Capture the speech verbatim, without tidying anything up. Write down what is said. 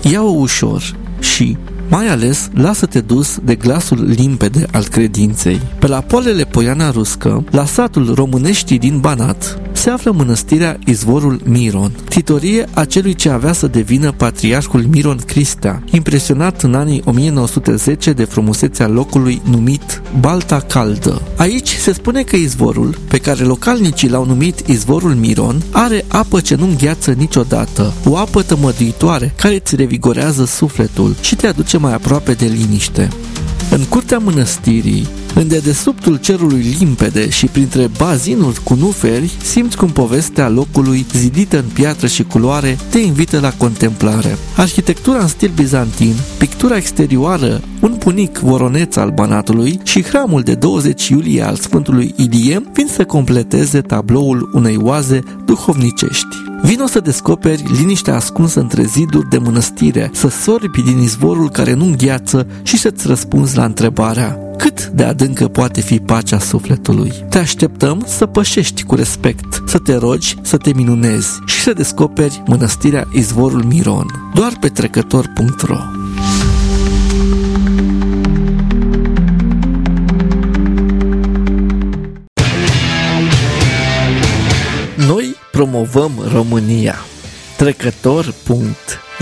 Ia-o ușor și, mai ales, lasă-te dus de glasul limpede al credinței. Pe la poalele Poiana Ruscă, la satul Româneștii din Banat, se află mănăstirea Izvorul Miron, titorie a celui ce avea să devină patriarhul Miron Cristea, impresionat în anii o mie nouă sute zece de frumusețea locului numit Balta Caldă. Aici se spune că izvorul, pe care localnicii l-au numit Izvorul Miron, are apă ce nu îngheață niciodată, o apă tămăduitoare care îți revigorează sufletul și te aduce mai aproape de liniște. În curtea mănăstirii, în dedesubtul cerului limpede și printre bazinuri cu nuferi, simți cum povestea locului, zidită în piatră și culoare, te invită la contemplare. Arhitectura în stil bizantin, pictura exterioară, un bunic voroneț al Banatului și hramul de douăzeci iulie al Sfântului Ilie vin să completeze tabloul unei oaze duhovnicești. Vino să descoperi liniștea ascunsă între ziduri de mănăstire, să sorbi din izvorul care nu îngheață și să-ți răspunzi la întrebarea: cât de adâncă poate fi pacea sufletului? Te așteptăm să pășești cu respect, să te rogi, să te minunezi și să descoperi mănăstirea Izvorul Miron. Doar pe trecător punct ro. Noi promovăm România. Trecător punct